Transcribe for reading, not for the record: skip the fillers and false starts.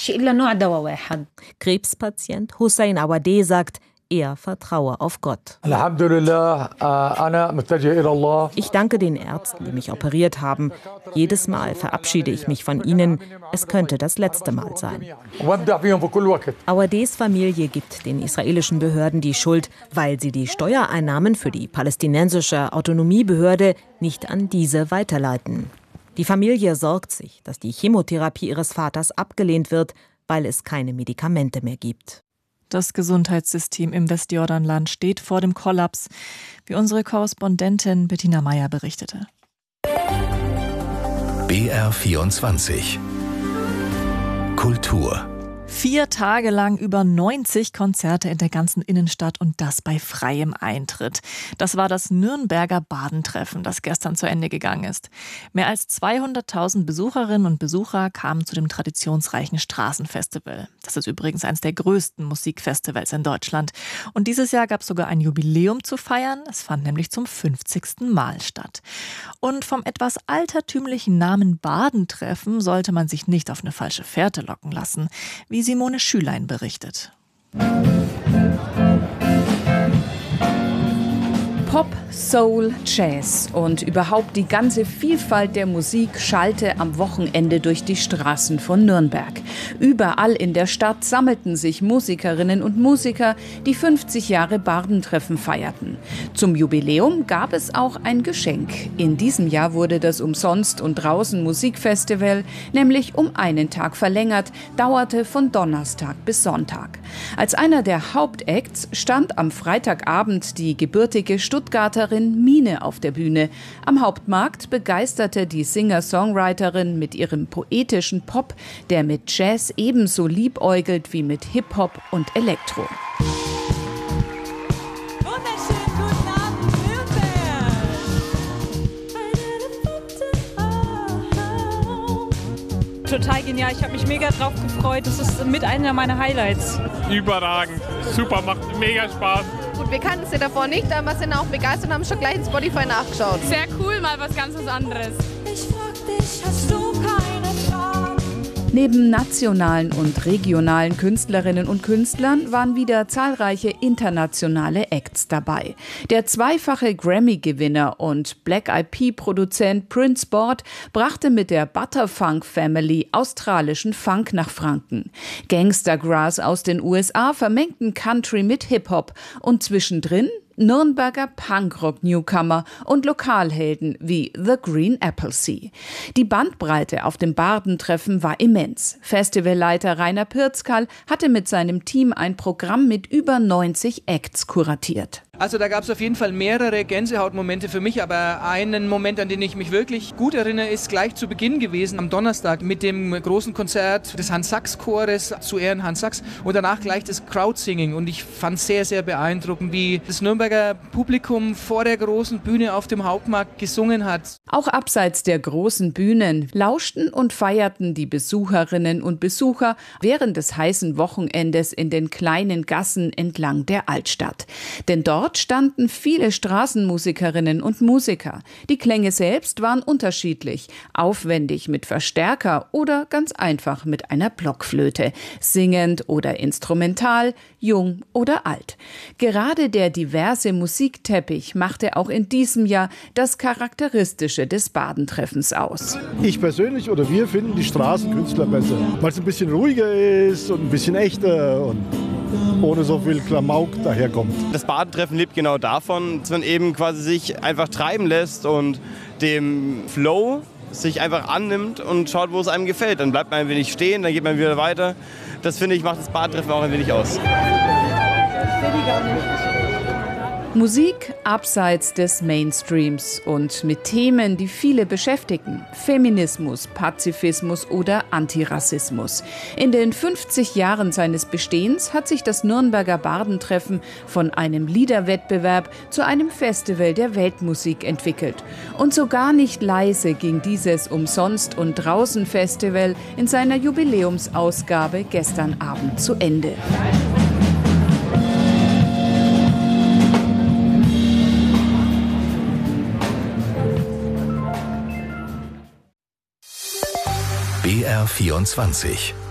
Krebspatient Hussein Awadeh sagt, er vertraue auf Gott. Ich danke den Ärzten, die mich operiert haben. Jedes Mal verabschiede ich mich von ihnen. Es könnte das letzte Mal sein. Awadehs Familie gibt den israelischen Behörden die Schuld, weil sie die Steuereinnahmen für die palästinensische Autonomiebehörde nicht an diese weiterleiten. Die Familie sorgt sich, dass die Chemotherapie ihres Vaters abgelehnt wird, weil es keine Medikamente mehr gibt. Das Gesundheitssystem im Westjordanland steht vor dem Kollaps, wie unsere Korrespondentin Bettina Meyer berichtete. BR24 Kultur. 4 Tage lang über 90 Konzerte in der ganzen Innenstadt und das bei freiem Eintritt. Das war das Nürnberger Badentreffen, das gestern zu Ende gegangen ist. Mehr als 200.000 Besucherinnen und Besucher kamen zu dem traditionsreichen Straßenfestival. Das ist übrigens eines der größten Musikfestivals in Deutschland. Und dieses Jahr gab es sogar ein Jubiläum zu feiern. Es fand nämlich zum 50. Mal statt. Und vom etwas altertümlichen Namen Badentreffen sollte man sich nicht auf eine falsche Fährte locken lassen, wie Simone Schülein berichtet. Pop, Soul, Jazz und überhaupt die ganze Vielfalt der Musik schallte am Wochenende durch die Straßen von Nürnberg. Überall in der Stadt sammelten sich Musikerinnen und Musiker, die 50 Jahre Badentreffen feierten. Zum Jubiläum gab es auch ein Geschenk. In diesem Jahr wurde das Umsonst- und Draußen-Musikfestival nämlich um einen Tag verlängert, dauerte von Donnerstag bis Sonntag. Als einer der Hauptacts stand am Freitagabend die gebürtige Stuttgarterin Mine auf der Bühne. Am Hauptmarkt begeisterte die Singer-Songwriterin mit ihrem poetischen Pop, der mit Jazz ebenso liebäugelt wie mit Hip-Hop und Elektro. Total genial, ich habe mich mega drauf gefreut. Das ist mit einer meiner Highlights. Überragend, super, macht mega Spaß. Gut, wir kannten sie davor nicht, aber sind auch begeistert und haben schon gleich in Spotify nachgeschaut. Sehr cool, mal was ganz anderes. Ich frag dich, hast du keine Fragen? Neben nationalen und regionalen Künstlerinnen und Künstlern waren wieder zahlreiche internationale Acts dabei. Der zweifache Grammy-Gewinner und Black-Eyed-Pea-Produzent Prince Bort brachte mit der Butterfunk Family australischen Funk nach Franken. Gangstagrass aus den USA vermengten Country mit Hip-Hop und zwischendrin Nürnberger Punkrock-Newcomer und Lokalhelden wie The Green Appleseed. Die Bandbreite auf dem Badentreffen war immens. Festivalleiter Rainer Pirzkal hatte mit seinem Team ein Programm mit über 90 Acts kuratiert. Also da gab es auf jeden Fall mehrere Gänsehautmomente für mich, aber einen Moment, an den ich mich wirklich gut erinnere, ist gleich zu Beginn gewesen, am Donnerstag mit dem großen Konzert des Hans-Sachs-Chores zu Ehren Hans Sachs und danach gleich das Crowdsinging. Und ich fand sehr, sehr beeindruckend, wie das Nürnberger Publikum vor der großen Bühne auf dem Hauptmarkt gesungen hat. Auch abseits der großen Bühnen lauschten und feierten die Besucherinnen und Besucher während des heißen Wochenendes in den kleinen Gassen entlang der Altstadt. Denn dort standen viele Straßenmusikerinnen und Musiker. Die Klänge selbst waren unterschiedlich, aufwendig mit Verstärker oder ganz einfach mit einer Blockflöte, singend oder instrumental, jung oder alt. Gerade der diverse Musikteppich machte auch in diesem Jahr das Charakteristische des Badentreffens aus. Ich persönlich oder wir finden die Straßenkünstler besser, weil es ein bisschen ruhiger ist und ein bisschen echter und ohne so viel Klamauk daherkommt. Das Badentreffen lebt genau davon, dass man eben quasi sich einfach treiben lässt und dem Flow sich einfach annimmt und schaut, wo es einem gefällt. Dann bleibt man ein wenig stehen, dann geht man wieder weiter. Das, finde ich, macht das Badentreffen auch ein wenig aus. Musik abseits des Mainstreams und mit Themen, die viele beschäftigen. Feminismus, Pazifismus oder Antirassismus. In den 50 Jahren seines Bestehens hat sich das Nürnberger Badentreffen von einem Liederwettbewerb zu einem Festival der Weltmusik entwickelt. Und so gar nicht leise ging dieses Umsonst- und Draußen-Festival in seiner Jubiläumsausgabe gestern Abend zu Ende. BR24